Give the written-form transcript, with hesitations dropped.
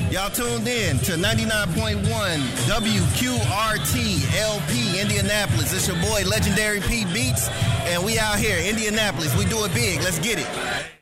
Y'all tuned in to 99.1 WQRT LP Indianapolis. It's your boy Legendary P Beats, and we out here, Indianapolis. We do it big. Let's get it.